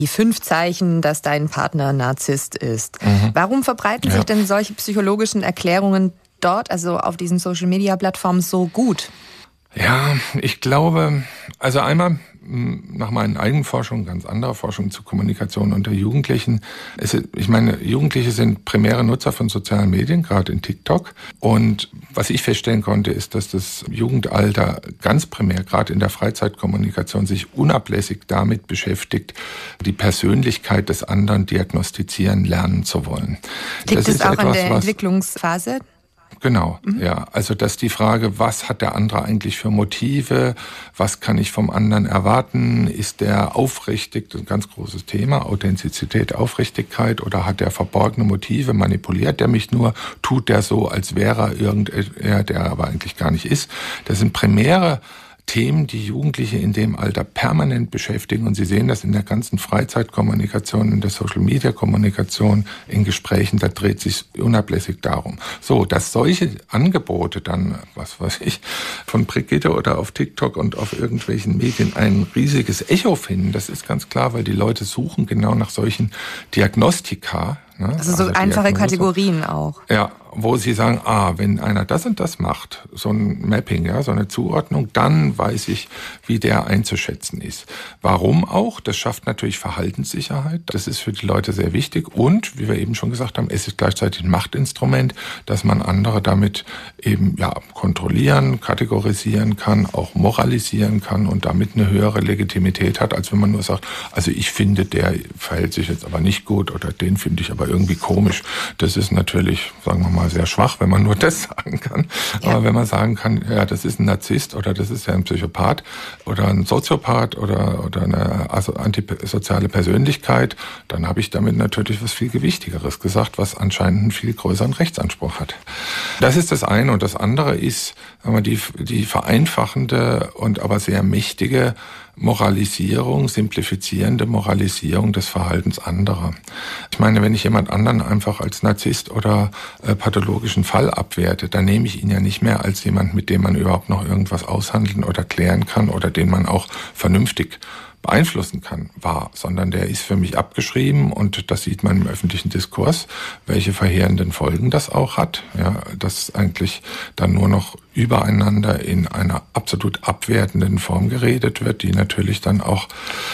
die 5 Zeichen, dass dein Partner Narzisst ist. Warum verbreiten sich denn solche psychologischen Erklärungen dort, also auf diesen Social-Media-Plattformen, so gut? Ja, ich glaube, also einmal nach meinen eigenen Forschungen, ganz anderer Forschung zu Kommunikation unter Jugendlichen. Ich meine, Jugendliche sind primäre Nutzer von sozialen Medien, gerade in TikTok. Und was ich feststellen konnte, ist, dass das Jugendalter ganz primär, gerade in der Freizeitkommunikation, sich unablässig damit beschäftigt, die Persönlichkeit des anderen diagnostizieren lernen zu wollen. Liegt es auch in der Entwicklungsphase? Genau, ja. Also dass die Frage, was hat der andere eigentlich für Motive, was kann ich vom anderen erwarten, ist der aufrichtig, das ist ein ganz großes Thema, Authentizität, Aufrichtigkeit, oder hat der verborgene Motive, manipuliert der mich nur, tut der so, als wäre er irgendwer, der aber eigentlich gar nicht ist. Das sind primäre Themen, die Jugendliche in dem Alter permanent beschäftigen. Und Sie sehen das in der ganzen Freizeitkommunikation, in der Social-Media-Kommunikation, in Gesprächen, da dreht sich unablässig darum. So, dass solche Angebote dann, was weiß ich, von Brigitte oder auf TikTok und auf irgendwelchen Medien ein riesiges Echo finden, das ist ganz klar, weil die Leute suchen genau nach solchen Diagnostika. Also so einfache Kategorien auch. Ja, wo sie sagen, wenn einer das und das macht, so ein Mapping, ja, so eine Zuordnung, dann weiß ich, wie der einzuschätzen ist. Warum auch? Das schafft natürlich Verhaltenssicherheit. Das ist für die Leute sehr wichtig. Und, wie wir eben schon gesagt haben, es ist gleichzeitig ein Machtinstrument, dass man andere damit eben, kontrollieren, kategorisieren kann, auch moralisieren kann und damit eine höhere Legitimität hat, als wenn man nur sagt, also ich finde, der verhält sich jetzt aber nicht gut oder den finde ich aber irgendwie komisch. Das ist natürlich, sagen wir mal, sehr schwach, wenn man nur das sagen kann. Ja. Aber wenn man sagen kann, ja, das ist ein Narzisst oder das ist ja ein Psychopath oder ein Soziopath oder eine antisoziale Persönlichkeit, dann habe ich damit natürlich was viel Gewichtigeres gesagt, was anscheinend einen viel größeren Rechtsanspruch hat. Das ist das eine. Und das andere ist, sagen wir, die vereinfachende und aber sehr mächtige Moralisierung, simplifizierende Moralisierung des Verhaltens anderer. Ich meine, wenn ich jemand anderen einfach als Narzisst oder pathologischen Fall abwerte, dann nehme ich ihn ja nicht mehr als jemand, mit dem man überhaupt noch irgendwas aushandeln oder klären kann oder den man auch vernünftig beeinflussen kann, sondern der ist für mich abgeschrieben und das sieht man im öffentlichen Diskurs, welche verheerenden Folgen das auch hat, ja, dass eigentlich dann nur noch übereinander in einer absolut abwertenden Form geredet wird, die natürlich dann auch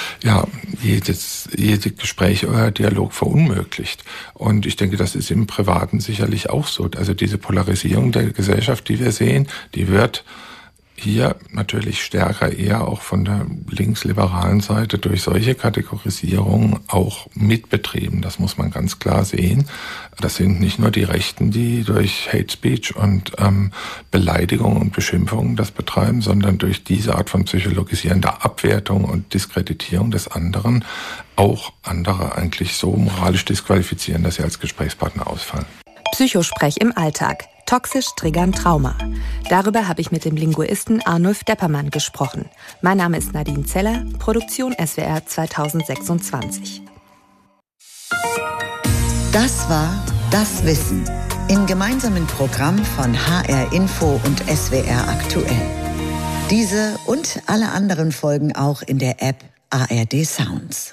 jedes Gespräch oder Dialog verunmöglicht. Und ich denke, das ist im Privaten sicherlich auch so. Also diese Polarisierung der Gesellschaft, die wir sehen, die wird hier natürlich stärker eher auch von der linksliberalen Seite durch solche Kategorisierungen auch mitbetrieben. Das muss man ganz klar sehen. Das sind nicht nur die Rechten, die durch Hate Speech und Beleidigung und Beschimpfungen das betreiben, sondern durch diese Art von psychologisierender Abwertung und Diskreditierung des anderen auch andere eigentlich so moralisch disqualifizieren, dass sie als Gesprächspartner ausfallen. Psychosprech im Alltag. Toxisch triggern Trauma. Darüber habe ich mit dem Linguisten Arnulf Deppermann gesprochen. Mein Name ist Nadine Zeller, Produktion SWR 2026. Das war Das Wissen im gemeinsamen Programm von HR Info und SWR aktuell. Diese und alle anderen Folgen auch in der App ARD Sounds.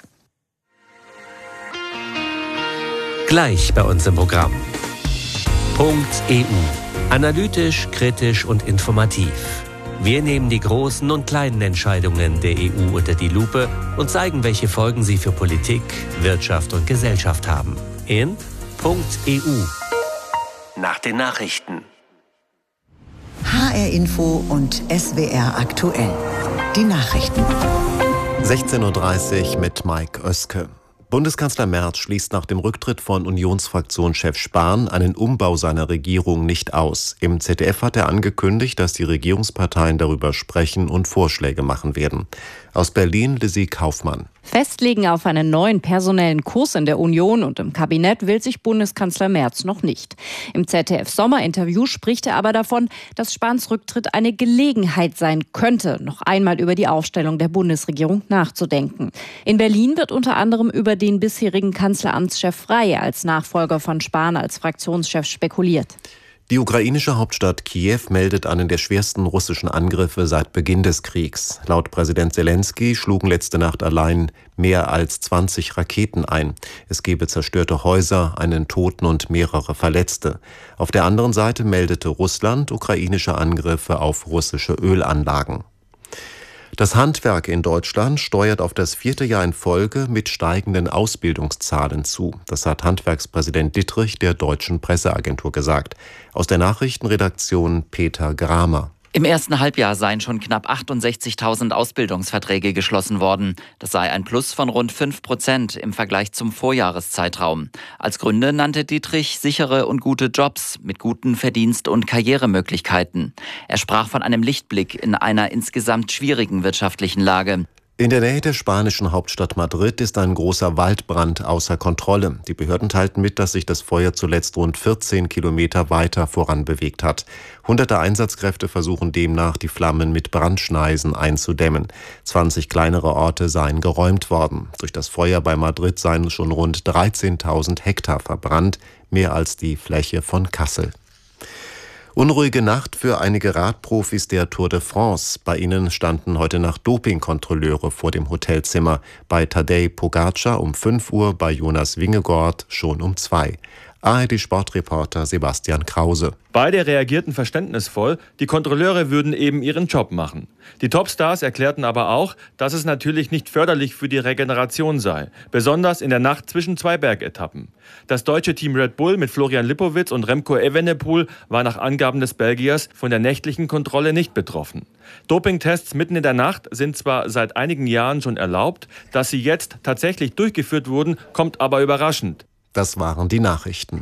Gleich bei uns im Programm. .eu. Analytisch, kritisch und informativ. Wir nehmen die großen und kleinen Entscheidungen der EU unter die Lupe und zeigen, welche Folgen sie für Politik, Wirtschaft und Gesellschaft haben. In .eu. Nach den Nachrichten. HR Info und SWR aktuell. Die Nachrichten. 16:30 Uhr mit Mike Oeske. Bundeskanzler Merz schließt nach dem Rücktritt von Unionsfraktionschef Spahn einen Umbau seiner Regierung nicht aus. Im ZDF hat er angekündigt, dass die Regierungsparteien darüber sprechen und Vorschläge machen werden. Aus Berlin Lizzie Kaufmann. Festlegen auf einen neuen personellen Kurs in der Union und im Kabinett will sich Bundeskanzler Merz noch nicht. Im ZDF-Sommerinterview spricht er aber davon, dass Spahns Rücktritt eine Gelegenheit sein könnte, noch einmal über die Aufstellung der Bundesregierung nachzudenken. In Berlin wird unter anderem über den bisherigen Kanzleramtschef Frey als Nachfolger von Spahn als Fraktionschef spekuliert. Die ukrainische Hauptstadt Kiew meldet einen der schwersten russischen Angriffe seit Beginn des Kriegs. Laut Präsident Selenskyj schlugen letzte Nacht allein mehr als 20 Raketen ein. Es gebe zerstörte Häuser, einen Toten und mehrere Verletzte. Auf der anderen Seite meldete Russland ukrainische Angriffe auf russische Ölanlagen. Das Handwerk in Deutschland steuert auf das 4. Jahr in Folge mit steigenden Ausbildungszahlen zu. Das hat Handwerkspräsident Dittrich der Deutschen Presseagentur gesagt. Aus der Nachrichtenredaktion Peter Gramer. Im ersten Halbjahr seien schon knapp 68.000 Ausbildungsverträge geschlossen worden. Das sei ein Plus von rund 5% im Vergleich zum Vorjahreszeitraum. Als Gründe nannte Dittrich sichere und gute Jobs mit guten Verdienst- und Karrieremöglichkeiten. Er sprach von einem Lichtblick in einer insgesamt schwierigen wirtschaftlichen Lage. In der Nähe der spanischen Hauptstadt Madrid ist ein großer Waldbrand außer Kontrolle. Die Behörden teilten mit, dass sich das Feuer zuletzt rund 14 Kilometer weiter voran bewegt hat. Hunderte Einsatzkräfte versuchen demnach, die Flammen mit Brandschneisen einzudämmen. 20 kleinere Orte seien geräumt worden. Durch das Feuer bei Madrid seien schon rund 13.000 Hektar verbrannt, mehr als die Fläche von Kassel. Unruhige Nacht für einige Radprofis der Tour de France. Bei ihnen standen heute Nacht Dopingkontrolleure vor dem Hotelzimmer. Bei Tadej Pogacar um 5 Uhr, bei Jonas Vingegaard schon um 2. ARD-Sportreporter Sebastian Krause. Beide reagierten verständnisvoll, die Kontrolleure würden eben ihren Job machen. Die Topstars erklärten aber auch, dass es natürlich nicht förderlich für die Regeneration sei, besonders in der Nacht zwischen 2 Bergetappen. Das deutsche Team Red Bull mit Florian Lipowitz und Remco Evenepoel war nach Angaben des Belgiers von der nächtlichen Kontrolle nicht betroffen. Dopingtests mitten in der Nacht sind zwar seit einigen Jahren schon erlaubt, dass sie jetzt tatsächlich durchgeführt wurden, kommt aber überraschend. Das waren die Nachrichten.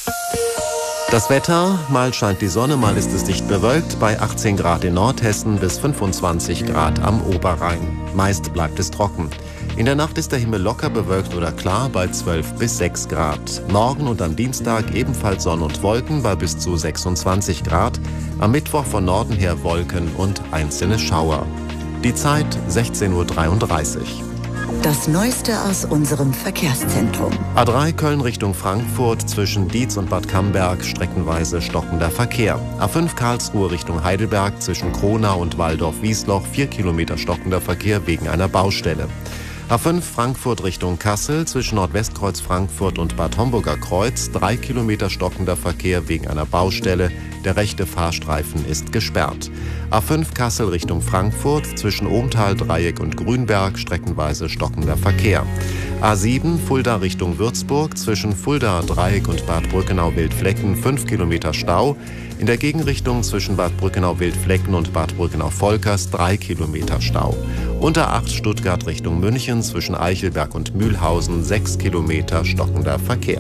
Das Wetter, mal scheint die Sonne, mal ist es dicht bewölkt, bei 18 Grad in Nordhessen bis 25 Grad am Oberrhein. Meist bleibt es trocken. In der Nacht ist der Himmel locker bewölkt oder klar bei 12 bis 6 Grad. Morgen und am Dienstag ebenfalls Sonne und Wolken bei bis zu 26 Grad. Am Mittwoch von Norden her Wolken und einzelne Schauer. Die Zeit 16:33 Uhr. Das Neueste aus unserem Verkehrszentrum. A3 Köln Richtung Frankfurt zwischen Dietz und Bad Camberg streckenweise stockender Verkehr. A5 Karlsruhe Richtung Heidelberg zwischen Kronau und Waldorf-Wiesloch 4 Kilometer stockender Verkehr wegen einer Baustelle. A5 Frankfurt Richtung Kassel zwischen Nordwestkreuz Frankfurt und Bad Homburger Kreuz 3 Kilometer stockender Verkehr wegen einer Baustelle. Der rechte Fahrstreifen ist gesperrt. A5 Kassel Richtung Frankfurt zwischen Ohmtal-Dreieck und Grünberg streckenweise stockender Verkehr. A7 Fulda Richtung Würzburg zwischen Fulda-Dreieck und Bad Brückenau-Wildflecken 5 Kilometer Stau. In der Gegenrichtung zwischen Bad Brückenau-Wildflecken und Bad Brückenau-Volkers 3 Kilometer Stau. Unter 8 Stuttgart Richtung München zwischen Eichelberg und Mühlhausen 6 Kilometer stockender Verkehr.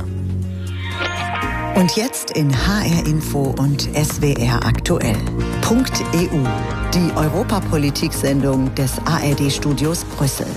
Und jetzt in HR Info und SWR aktuell. .eu, die Europapolitik-Sendung des ARD-Studios Brüssel.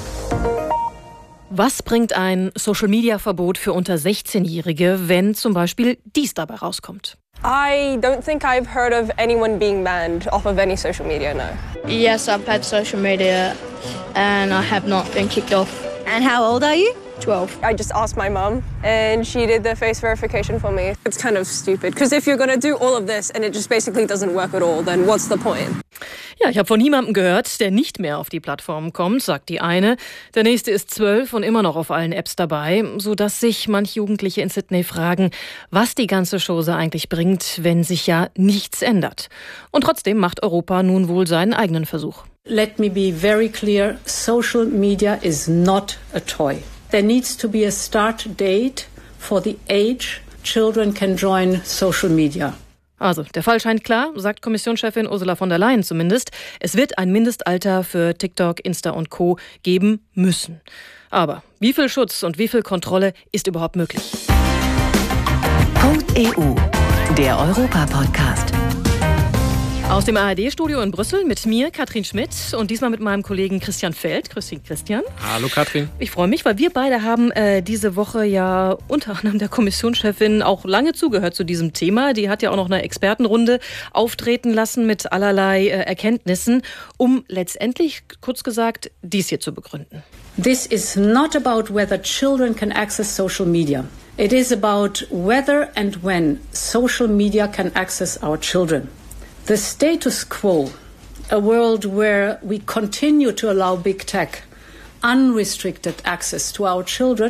Was bringt ein Social-Media-Verbot für unter 16-Jährige, wenn zum Beispiel dies dabei rauskommt? I don't think I've heard of anyone being banned off of any social media, no. Yes, I've had social media and I have not been kicked off. And how old are you? 12. I just asked my mum and she did the face verification for me. It's kind of stupid because if you're going to do all of this and it just basically doesn't work at all, then what's the point? Ja, ich habe von niemandem gehört, der nicht mehr auf die Plattform kommt, sagt die eine. Der nächste ist 12 und immer noch auf allen Apps dabei, sodass sich manch Jugendliche in Sydney fragen, was die ganze Chose eigentlich bringt, wenn sich ja nichts ändert. Und trotzdem macht Europa nun wohl seinen eigenen Versuch. Let me be very clear, social media is not a toy. There needs to be a start date for the age children can join social media. Also, der Fall scheint klar, sagt Kommissionschefin Ursula von der Leyen zumindest. Es wird ein Mindestalter für TikTok, Insta und Co. geben müssen. Aber wie viel Schutz und wie viel Kontrolle ist überhaupt möglich? .eu, der Europa-Podcast. Aus dem ARD-Studio in Brüssel mit mir, Katrin Schmidt, und diesmal mit meinem Kollegen Christian Feld. Grüß dich, Christian. Hallo, Katrin. Ich freue mich, weil wir beide haben diese Woche ja unter anderem der Kommissionschefin auch lange zugehört zu diesem Thema. Die hat ja auch noch eine Expertenrunde auftreten lassen mit allerlei Erkenntnissen, um letztendlich, kurz gesagt, dies hier zu begründen. This is not about whether children can access social media. It is about whether and when social media can access our children. The status quo, a world where we continue to allow big tech unrestricted access to our children,